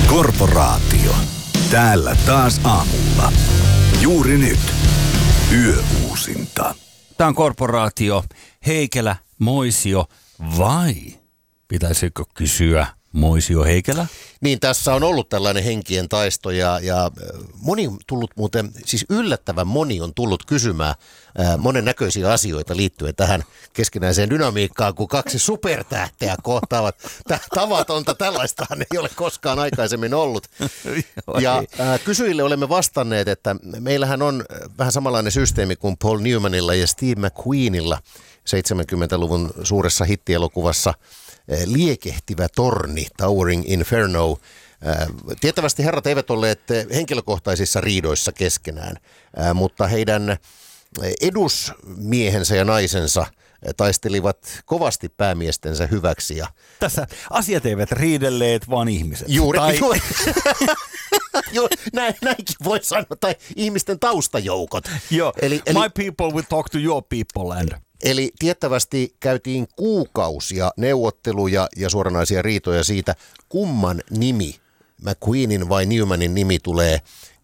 Korporaatio. Täällä taas aamulla. Juuri nyt. Yöuusinta. Tämä on Korporaatio. Heikelä, Moisio vai pitäisikö kysyä Moisio Heikelä? Niin, tässä on ollut tällainen henkien taisto ja moni on tullut muuten, siis yllättävän moni on tullut kysymään monennäköisiä asioita liittyen tähän keskinäiseen dynamiikkaan, kun kaksi supertähteä kohtaavat. Tavatonta tällaistahan ei ole koskaan aikaisemmin ollut. Ja kysyjille olemme vastanneet, että meillähän on vähän samanlainen systeemi kuin Paul Newmanilla ja Steve McQueenilla 70-luvun suuressa hittielokuvassa Liekehtivä torni, Towering Inferno. Tiettävästi herrat eivät olleet henkilökohtaisissa riidoissa keskenään, mutta heidän edusmiehensä ja naisensa taistelivat kovasti päämiestensä hyväksi. Ja tässä asiat eivät riidelleet, vaan ihmiset. Juuri. Näinkin voi sanoa, tai ihmisten taustajoukot. Joo, eli my people will talk to your people and... Eli tiettävästi käytiin kuukausia neuvotteluja ja suoranaisia riitoja siitä, kumman nimi, McQueenin vai Newmanin nimi tulee